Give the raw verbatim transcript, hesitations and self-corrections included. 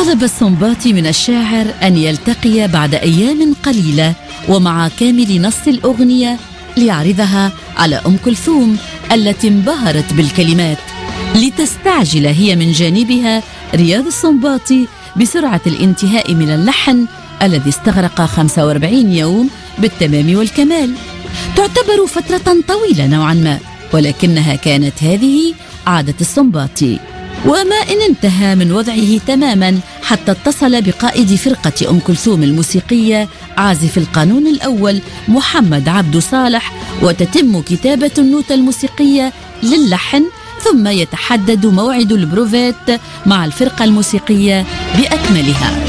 طلب السنباطي من الشاعر أن يلتقي بعد أيام قليلة ومع كامل نص الأغنية ليعرضها على أم كلثوم التي انبهرت بالكلمات، لتستعجل هي من جانبها رياض السنباطي بسرعة الانتهاء من اللحن الذي استغرق خمسة وأربعين يوم بالتمام والكمال. تعتبر فترة طويلة نوعا ما، ولكنها كانت هذه عادة السنباطي. وما إن انتهى من وضعه تماما حتى اتصل بقائد فرقة أم كلثوم الموسيقية عازف القانون الأول محمد عبد صالح، وتتم كتابة النوتة الموسيقية للحن، ثم يتحدد موعد البروفات مع الفرقة الموسيقية بأكملها.